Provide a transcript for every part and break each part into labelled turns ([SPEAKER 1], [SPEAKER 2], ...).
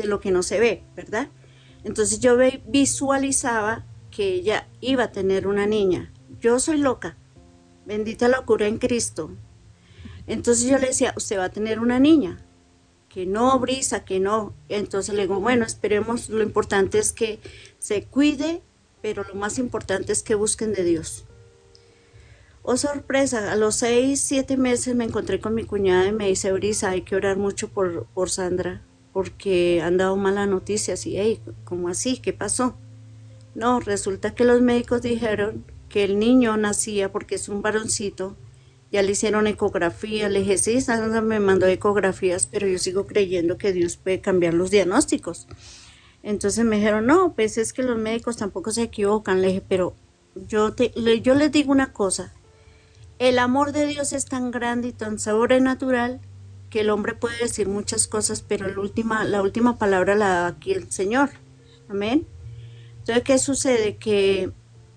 [SPEAKER 1] lo que no se ve, ¿verdad? Entonces yo visualizaba que ella iba a tener una niña. Yo soy loca, bendita locura en Cristo. Entonces yo le decía, usted va a tener una niña, que no, Brisa, que no. Entonces le digo, bueno, esperemos, lo importante es que se cuide, pero lo más importante es que busquen de Dios. Oh, sorpresa, a los 6, 7 meses me encontré con mi cuñada y me dice, Brisa, hay que orar mucho por Sandra, porque han dado malas noticias. Y, hey, ¿cómo así? ¿Qué pasó? No, resulta que los médicos dijeron que el niño nacía porque es un varoncito. Ya le hicieron ecografía, le dije, sí, Sandra me mandó ecografías, pero yo sigo creyendo que Dios puede cambiar los diagnósticos. Entonces me dijeron, no, pues es que los médicos tampoco se equivocan. Le dije, pero yo les digo una cosa, el amor de Dios es tan grande y tan sobrenatural que el hombre puede decir muchas cosas, pero la última palabra la da aquí el Señor. Amén. Entonces, ¿qué sucede? Que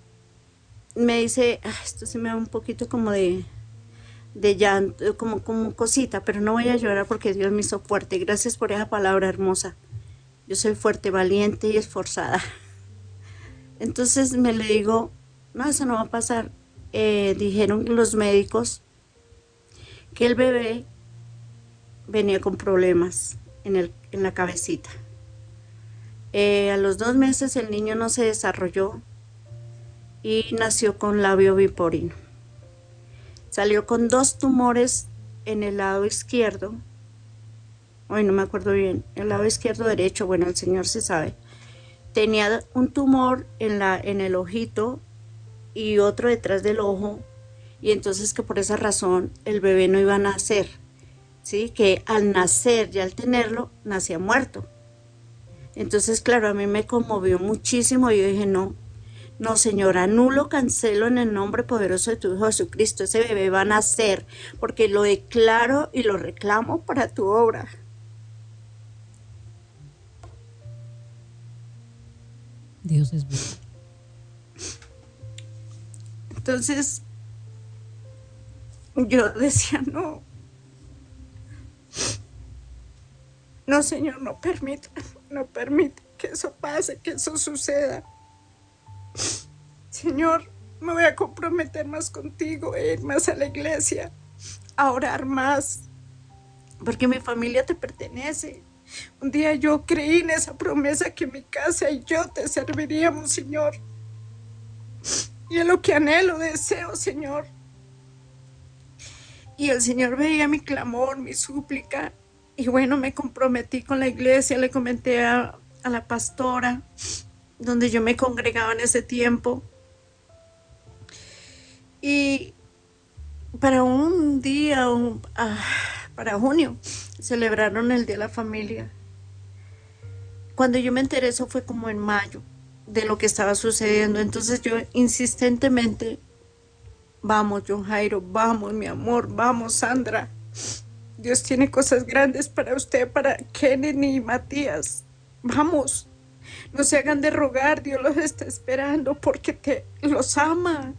[SPEAKER 1] me dice, esto se me da un poquito como de llanto, como cosita, pero no voy a llorar porque Dios me hizo fuerte. Gracias por esa palabra hermosa. Yo soy fuerte, valiente y esforzada. Entonces me le digo, no, eso no va a pasar. Dijeron los médicos que el bebé venía con problemas en la cabecita. A los 2 meses el niño no se desarrolló y nació con labio biporino. Salió con 2 tumores en el lado izquierdo. Hoy no me acuerdo bien, el lado izquierdo derecho, bueno, el Señor se sabe. Tenía un tumor en el ojito y otro detrás del ojo, y entonces que por esa razón el bebé no iba a nacer, ¿sí? Que al nacer y al tenerlo, nacía muerto. Entonces, claro, a mí me conmovió muchísimo y yo dije, no, no, Señor, anulo, cancelo en el nombre poderoso de tu Hijo Jesucristo. Ese bebé va a nacer porque lo declaro y lo reclamo para tu obra.
[SPEAKER 2] Dios es bueno.
[SPEAKER 1] Entonces, yo decía, no, no, Señor, no permita que eso pase, que eso suceda. Señor, me voy a comprometer más contigo, a ir más a la iglesia, a orar más, porque mi familia te pertenece. Un día yo creí en esa promesa que mi casa y yo te serviríamos, Señor. Y es lo que anhelo, deseo, Señor. Y el Señor veía mi clamor, mi súplica. Y bueno, me comprometí con la iglesia, le comenté a la pastora, donde yo me congregaba en ese tiempo. Y para un día, para junio, celebraron el Día de la Familia. Cuando yo me enteré, eso fue como en mayo, de lo que estaba sucediendo. Entonces yo insistentemente, vamos, John Jairo, vamos, mi amor, vamos, Sandra. Dios tiene cosas grandes para usted, para Kennedy y Matías. Vamos, no se hagan de rogar, Dios los está esperando porque los ama.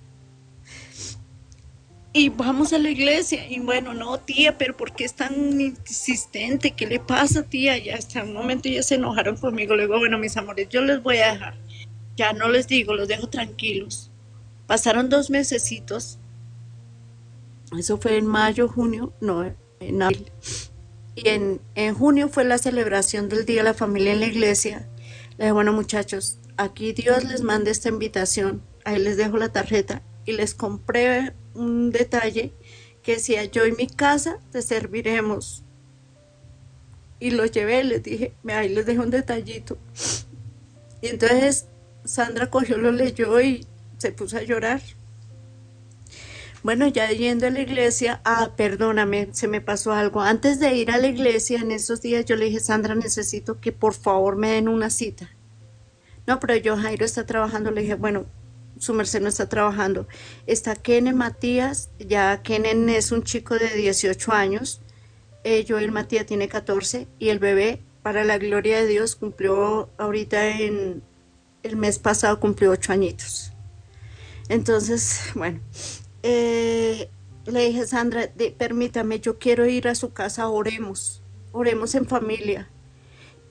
[SPEAKER 1] Y vamos a la iglesia. Y bueno, no, tía, pero ¿por qué es tan insistente? ¿Qué le pasa, tía? Ya hasta un momento ya se enojaron conmigo. Luego, bueno, mis amores, yo les voy a dejar. Ya no les digo, los dejo tranquilos. Pasaron 2 mesecitos. Eso fue en mayo, junio, no, en abril. Y en junio fue la celebración del Día de la Familia en la iglesia. Le dije, bueno, muchachos, aquí Dios les manda esta invitación. Ahí les dejo la tarjeta. Y les compré un detalle que decía, yo y mi casa te serviremos. Y lo llevé, les dije, ahí les dejo un detallito. Y entonces Sandra cogió, lo leyó y se puso a llorar. Bueno, ya yendo a la iglesia, perdóname, se me pasó algo. Antes de ir a la iglesia, en esos días yo le dije, Sandra, necesito que por favor me den una cita. No, pero yo, Jairo está trabajando. Le dije, bueno, su merced no está trabajando. Está Kenen Matías, ya Kenen es un chico de 18 años. Joel Matías tiene 14 y el bebé, para la gloria de Dios, cumplió ahorita el mes pasado, cumplió 8 añitos. Entonces, bueno, le dije, Sandra, permítame, yo quiero ir a su casa, oremos en familia.